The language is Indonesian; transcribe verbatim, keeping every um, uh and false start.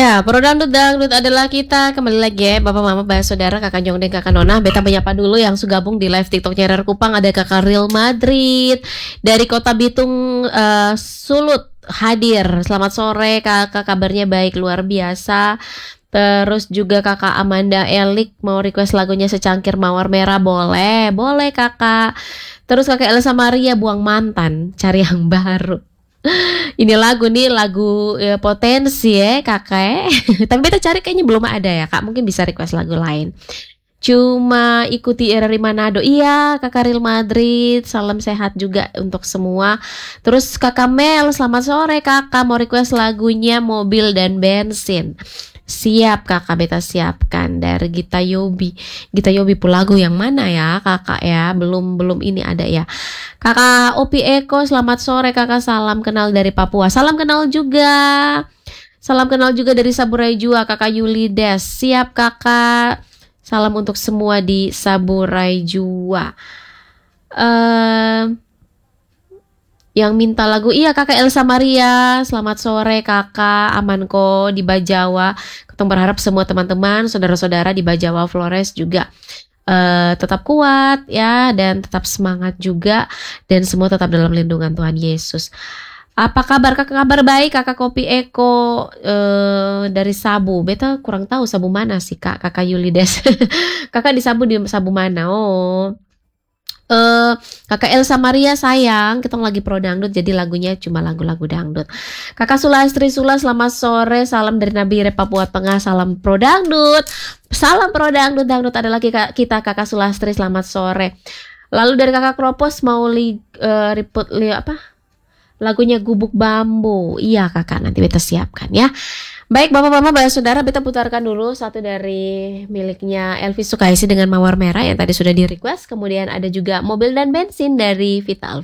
Ya, Pro Dangdut Dangdut adalah kita kembali lagi ya, Bapak Mama, Bapak Saudara, Kakak Jong dan Kakak Nona. Beta menyapa dulu yang sudah gabung di live TikToknya Rer Kupang. Ada Kakak Real Madrid dari Kota Bitung, uh, Sulut hadir. Selamat sore Kakak, kabarnya baik luar biasa. Terus juga Kakak Amanda Elik mau request lagunya Secangkir Mawar Merah. Boleh, boleh Kakak. Terus Kakak Elsa Maria Buang Mantan, cari yang baru. Ini lagu nih lagu ya, potensi ya kakak. Tapi beta cari kayaknya belum ada ya kak. Mungkin bisa request lagu lain. Cuma ikuti R R I Manado. Iya kakak Real Madrid. Salam sehat juga untuk semua. Terus kakak Mel, selamat sore kakak. Mau request lagunya Mobil dan Bensin. Siap kakak, beta siapkan dari Gita Yobi. Gita Yobi pun lagu yang mana ya kakak ya? Belum belum ini ada ya. Kakak Opi Eko, selamat sore kakak. Salam kenal dari Papua. Salam kenal juga. Salam kenal juga dari Saburai Jua kakak Yulides. Siap kakak. Salam untuk semua di Saburai Jua. Uh, Yang minta lagu, iya kakak Elsa Maria. Selamat sore kakak, aman kok di Bajawa. Kita berharap semua teman-teman, saudara-saudara di Bajawa Flores juga uh, tetap kuat ya, dan tetap semangat juga, dan semua tetap dalam lindungan Tuhan Yesus. Apa kabar kakak? Kabar baik kakak Kopi Eko uh, dari Sabu. Beta kurang tahu Sabu mana sih kak, kakak Yulides. Kakak di Sabu, di Sabu mana? Oh Uh, kakak Elsa Maria sayang, kita lagi pro dangdut jadi lagunya cuma lagu-lagu dangdut. Kakak Sulastri Sula, selamat sore, salam dari Nabire Papua Tengah, salam pro dangdut. Salam pro dangdut, dangdut adalah kita, kita kakak Sulastri, selamat sore. Lalu dari kakak Kropos mau li, uh, report li, apa lagunya Gubuk Bambu. Iya kakak, nanti beta siapkan ya. Baik bapak-bapak, bapak saudara, beta putarkan dulu satu dari miliknya Elvis Sukaisi dengan Mawar Merah yang tadi sudah di request. Kemudian ada juga Mobil dan Bensin dari Vital.